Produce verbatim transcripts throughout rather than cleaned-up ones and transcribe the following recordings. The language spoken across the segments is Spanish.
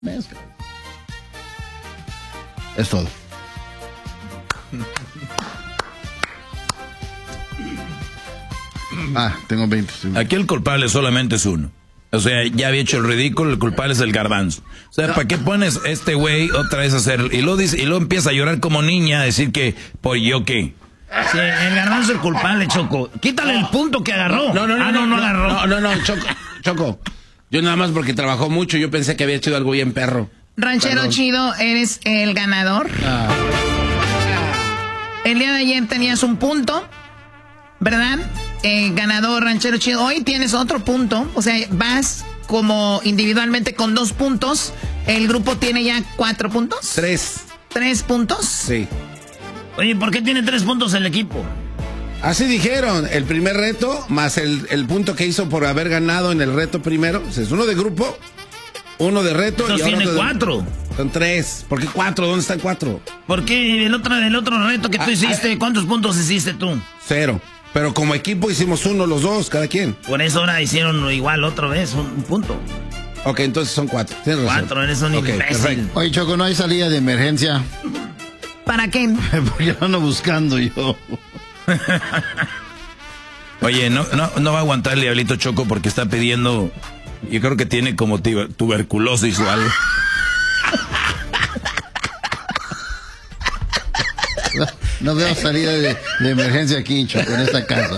Mezcla. Es todo. Ah, tengo veinte. Sí. Aquí el culpable solamente es uno. O sea, ya había hecho el ridículo, el culpable es el garbanzo. O sea, ¿para qué pones este güey otra vez a hacer? Y luego dice, y luego empieza a llorar como niña, a decir que, pues yo qué. Sí, el garbanzo es el culpable, Choco. Quítale el punto que agarró. No, no, no, ah, no, no, no, no, agarró. no, no, no, Choco, Choco. Yo nada más porque trabajó mucho, yo pensé que había hecho algo bien perro. Ranchero Perdón. chido, eres el ganador. Ah. El día de ayer tenías un punto, ¿verdad? Eh, ganador, ranchero chido. Hoy tienes otro punto. O sea, vas como individualmente con dos puntos. El grupo tiene ya cuatro puntos. Tres. ¿Tres puntos? Sí. Oye, ¿por qué tiene tres puntos el equipo? Así dijeron, el primer reto, más el, el punto que hizo por haber ganado en el reto primero. O sea, es uno de grupo, uno de reto. Entonces y ahora tiene otro de- cuatro. Son tres. ¿Por qué cuatro? ¿Dónde están cuatro? ¿Por qué el otro, el otro reto que tú Ah, hiciste, cuántos puntos hiciste tú? Cero. Pero como equipo hicimos uno los dos, cada quien. Por eso ahora hicieron igual otra vez, un, un punto. Ok, entonces son cuatro. Tienes razón. Cuatro, eres un Ok, imbécil. perfecto. Oye, Choco, no hay salida de emergencia. ¿Para qué? Porque lo ando buscando yo. Oye, no, no, no va a aguantar el diablito Choco porque está pidiendo, yo creo que tiene como tuber- tuberculosis o algo. No, no veo salida de, de emergencia aquí, Choco, en esta casa.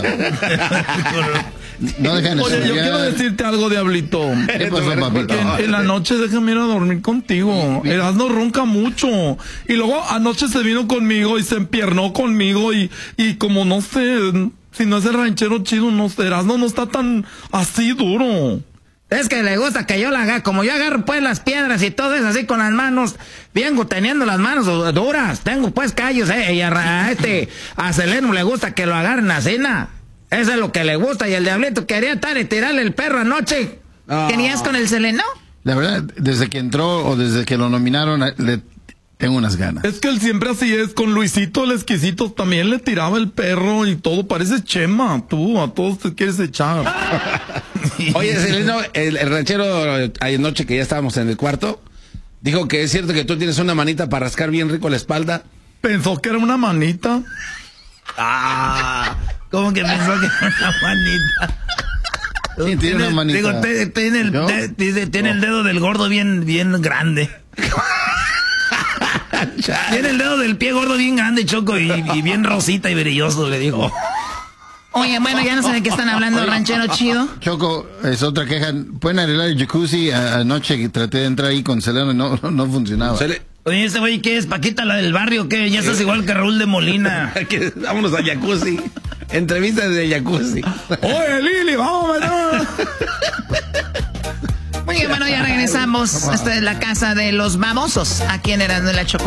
No dejan de Oye, yo estudiar. quiero decirte algo, Diablito. ¿Qué pasó, papito? Que en, en la noche déjame ir a dormir contigo. Erasmo ronca mucho. Y luego anoche se vino conmigo y se empiernó conmigo y, y como no sé, si no es el ranchero chido, no sé, Erasmo no está tan así duro. Es que le gusta que yo la haga, como yo agarro pues las piedras y todo eso así con las manos, vengo teniendo las manos du- duras, tengo pues callos, eh, y a, a este, a Seleno le gusta que lo agarren así, na. Eso es lo que le gusta, y el diablito quería estar y tirarle el perro anoche. No. ¿Querías con el Seleno? La verdad, desde que entró o desde que lo nominaron, le tengo unas ganas. Es que él siempre así es, con Luisito el exquisito también le tiraba el perro y todo, parece Chema, tú, a todos te quieres echar. Oye, Seleno, el, el ranchero anoche que ya estábamos en el cuarto, dijo que es cierto que tú tienes una manita para rascar bien rico la espalda. Pensó que era una manita. Ah, ¿cómo que pensó que era una manita? Sí, tiene una manita. Digo, te- tiene, el, ¿Yo? te- tiene, tiene el dedo del gordo bien, bien grande. Tiene el dedo del pie gordo bien grande, Choco, y, y bien rosita y brilloso, le digo. Oye, bueno, ya no sé de qué están hablando, ranchero chido. Choco, es otra queja. Pueden arreglar el jacuzzi. A- Anoche que traté de entrar ahí con Seleno y no, no funcionaba. Se le- Oye, ¿este güey qué es? ¿Paquita la del barrio o qué? Ya estás igual que Raúl de Molina. que- vámonos a jacuzzi. Entrevista de jacuzzi. Oye, Lili, vamos, ¿verdad? Muy bien, bueno, ya regresamos. Esta es la casa de los babosos. Aquí en Erasmo y la Chocolate.